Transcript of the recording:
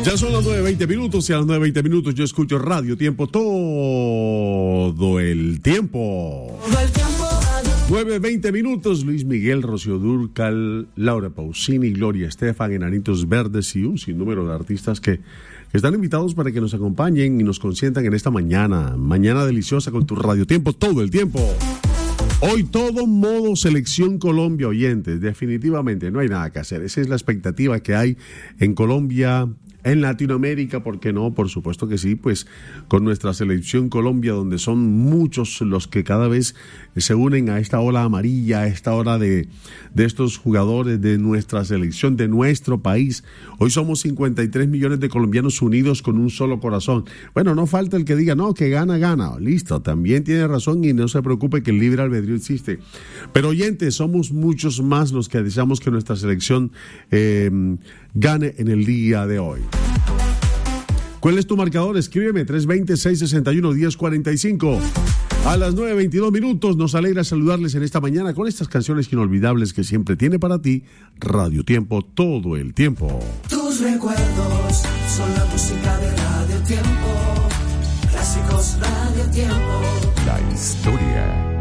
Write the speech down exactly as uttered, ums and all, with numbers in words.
Ya son las nueve veinte minutos y a las nueve veinte minutos yo escucho Radio Tiempo todo el tiempo. nueve veinte minutos, Luis Miguel, Rocío Dúrcal, Laura Pausini, Gloria Estefan, Enanitos Verdes y un sinnúmero de artistas que, que están invitados para que nos acompañen y nos consientan en esta mañana, mañana deliciosa con tu Radio Tiempo todo el tiempo. Hoy todo modo Selección Colombia, oyentes, definitivamente no hay nada que hacer, esa es la expectativa que hay en Colombia, en Latinoamérica, ¿por qué no? Por supuesto que sí, pues con nuestra Selección Colombia, donde son muchos los que cada vez se unen a esta ola amarilla, a esta ola de, de estos jugadores de nuestra selección, de nuestro país. Hoy somos cincuenta y tres millones de colombianos unidos con un solo corazón. Bueno, no falta el que diga, no, que gana, gana. Listo, también tiene razón y no se preocupe que el libre albedrío existe. Pero oyentes, somos muchos más los que deseamos que nuestra selección eh, gane en el día de hoy. ¿Cuál es tu marcador? Escríbeme tres dos cero, seis seis uno, uno cero cuatro cinco. A las nueve veintidós minutos nos alegra saludarles en esta mañana con estas canciones inolvidables que siempre tiene para ti Radio Tiempo todo el tiempo. Tus recuerdos son la música de Radio Tiempo. Clásicos Radio Tiempo. La historia